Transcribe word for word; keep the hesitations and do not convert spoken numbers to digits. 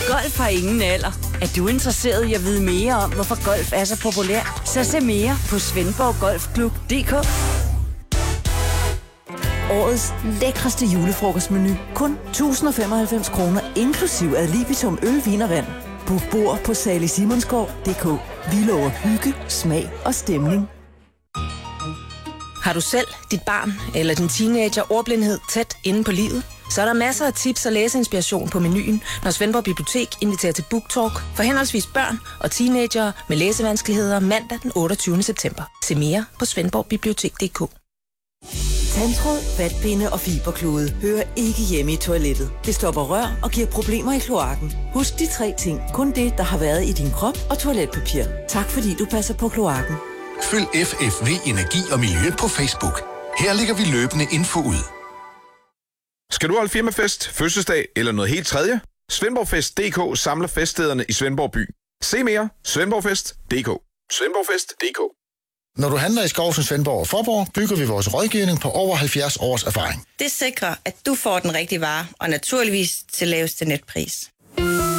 Golf har ingen alder. Er du interesseret i at vide mere om, hvorfor golf er så populær? Så se mere på svendborg golf klub punktum d k. Årets lækreste julefrokostmenu. Kun tusind og femoghalvfems kroner, inklusiv ad libitum øl, vin og vand. Book bord på salig simonsgaard punktum d k. Vi lover hygge, smag og stemning. Har du selv, dit barn eller din teenager ordblindhed tæt inde på livet? Så er der masser af tips og læseinspiration på menuen, når Svendborg Bibliotek inviterer til BookTalk for henholdsvis børn og teenagere med læsevanskeligheder mandag den otteogtyvende september. Se mere på svendborg bibliotek punktum d k. Tandtråd, vatpinde og fiberklude hører ikke hjemme i toilettet. Det stopper rør og giver problemer i kloakken. Husk de tre ting. Kun det, der har været i din krop og toiletpapir. Tak fordi du passer på kloakken. Følg F F V Energi og Miljø på Facebook. Her lægger vi løbende info ud. Skal du holde firmafest, fødselsdag eller noget helt tredje? Svendborgfest punktum d k samler feststederne i Svendborg by. Se mere svendborgfest punktum d k. Svendborgfest punktum d k. Når du handler i Skovsen, Svendborg og Forborg, bygger vi vores rådgivning på over halvfjerds års erfaring. Det sikrer, at du får den rigtige vare, og naturligvis til laveste netpris.